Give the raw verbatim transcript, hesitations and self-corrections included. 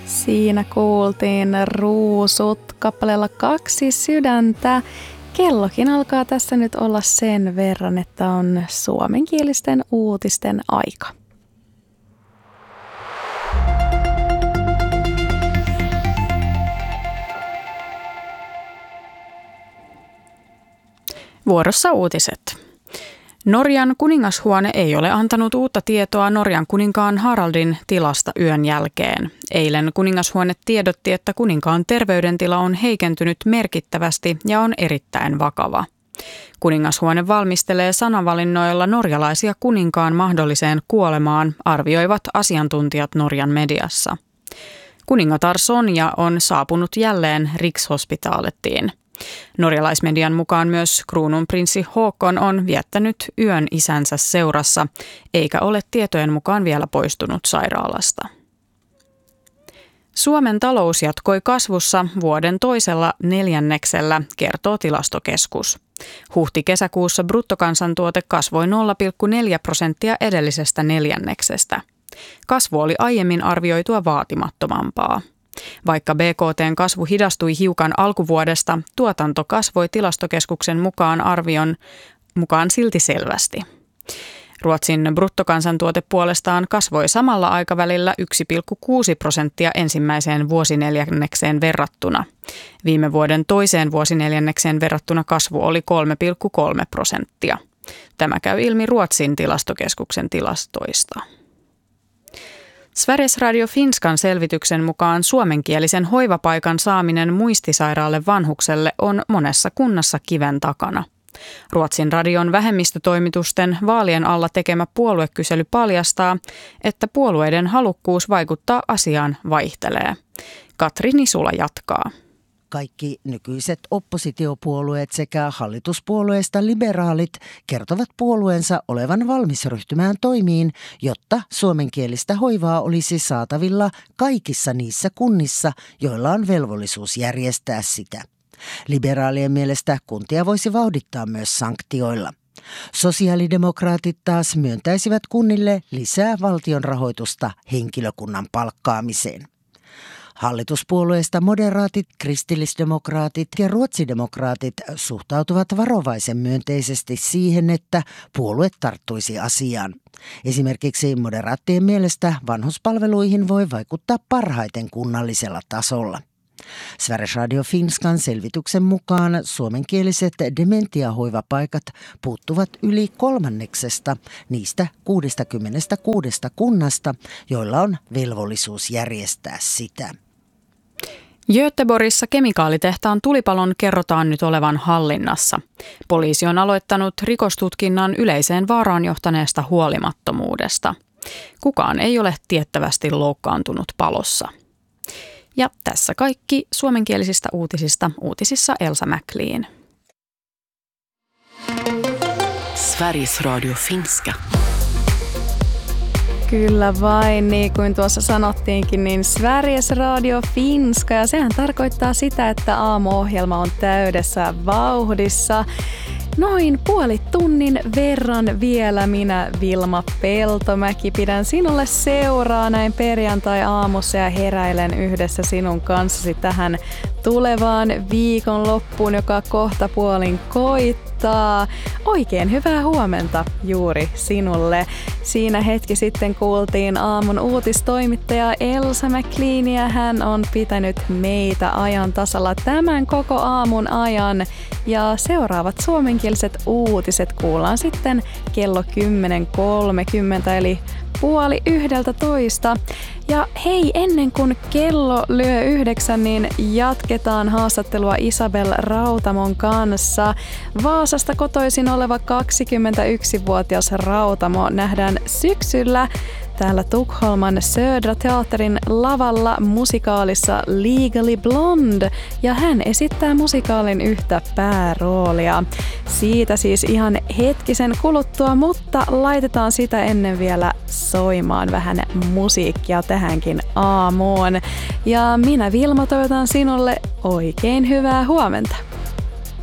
Siinä kuultiin Ruusut kappaleella Kaksi sydäntä. Kellokin alkaa tässä nyt olla sen verran, että on suomenkielisten uutisten aika. Vuorossa uutiset. Norjan kuningashuone ei ole antanut uutta tietoa Norjan kuninkaan Haraldin tilasta yön jälkeen. Eilen kuningashuone tiedotti, että kuninkaan terveydentila on heikentynyt merkittävästi ja on erittäin vakava. Kuningashuone valmistelee sanavalinnoilla norjalaisia kuninkaan mahdolliseen kuolemaan, arvioivat asiantuntijat Norjan mediassa. Kuningatar Sonja on saapunut jälleen Rikshospitalettiin. Norjalaismedian mukaan myös kruununprinssi Håkon on viettänyt yön isänsä seurassa, eikä ole tietojen mukaan vielä poistunut sairaalasta. Suomen talous jatkoi kasvussa vuoden toisella neljänneksellä, kertoo Tilastokeskus. Huhti-kesäkuussa bruttokansantuote kasvoi nolla pilkku neljä prosenttia edellisestä neljänneksestä. Kasvu oli aiemmin arvioitua vaatimattomampaa. Vaikka B K T:n kasvu hidastui hiukan alkuvuodesta, tuotanto kasvoi Tilastokeskuksen mukaan arvion mukaan silti selvästi. Ruotsin bruttokansantuote puolestaan kasvoi samalla aikavälillä yksi pilkku kuusi prosenttia ensimmäiseen vuosineljännekseen verrattuna. Viime vuoden toiseen vuosineljännekseen verrattuna kasvu oli kolme pilkku kolme prosenttia. Tämä käy ilmi Ruotsin tilastokeskuksen tilastoista. Sveriges Radio Finskan selvityksen mukaan suomenkielisen hoivapaikan saaminen muistisairaalle vanhukselle on monessa kunnassa kiven takana. Ruotsin radion vähemmistötoimitusten vaalien alla tekemä puoluekysely paljastaa, että puolueiden halukkuus vaikuttaa asiaan vaihtelee. Katri Nisula jatkaa. Kaikki nykyiset oppositiopuolueet sekä hallituspuolueista liberaalit kertovat puolueensa olevan valmis ryhtymään toimiin, jotta suomenkielistä hoivaa olisi saatavilla kaikissa niissä kunnissa, joilla on velvollisuus järjestää sitä. Liberaalien mielestä kuntia voisi vauhdittaa myös sanktioilla. Sosiaalidemokraatit taas myöntäisivät kunnille lisää valtion rahoitusta henkilökunnan palkkaamiseen. Hallituspuolueista moderaatit, kristillisdemokraatit ja ruotsidemokraatit suhtautuvat varovaisen myönteisesti siihen, että puolue tarttuisi asiaan. Esimerkiksi moderaattien mielestä vanhuspalveluihin voi vaikuttaa parhaiten kunnallisella tasolla. Sveriges Radio Finskan selvityksen mukaan suomenkieliset dementiahoivapaikat puuttuvat yli kolmanneksesta niistä kuusikymmentäkuusi kunnasta, joilla on velvollisuus järjestää sitä. Göteborgissa kemikaalitehtaan tulipalon kerrotaan nyt olevan hallinnassa. Poliisi on aloittanut rikostutkinnan yleiseen vaaraan johtaneesta huolimattomuudesta. Kukaan ei ole tiettävästi loukkaantunut palossa. Ja tässä kaikki suomenkielisistä uutisista. Uutisissa Elsa Mäkliin. Sveriges Radio Finska. Kyllä vain, niin kuin tuossa sanottiinkin, niin Sveriges Radio Finska. Ja sehän tarkoittaa sitä, että aamuohjelma on täydessä vauhdissa. Noin puoli tunnin verran vielä minä, Vilma Peltomäki, pidän sinulle seuraa näin perjantai-aamussa ja heräilen yhdessä sinun kanssasi tähän tulevaan viikonloppuun, joka kohta puolin koittaa. Oikein hyvää huomenta juuri sinulle. Siinä hetki sitten kuultiin aamun uutistoimittaja Elsa Mäkliiniä. Hän on pitänyt meitä ajan tasalla tämän koko aamun ajan. Ja seuraavat suomenkieliset uutiset kuullaan sitten kello kymmenen kolmekymmentä eli puoli yhdeltä toista. Ja hei, ennen kuin kello lyö yhdeksän, niin jatketaan haastattelua Isabel Rautamon kanssa. Vaasasta kotoisin oleva kaksikymmentäyksivuotias Rautamo nähdään syksyllä täällä Tukholman Södra Teatterin lavalla musikaalissa Legally Blonde, ja hän esittää musikaalin yhtä pääroolia. Siitä siis ihan hetkisen kuluttua, mutta laitetaan sitä ennen vielä soimaan vähän musiikkia tähänkin aamuun. Ja minä Vilma toivotan sinulle oikein hyvää huomenta.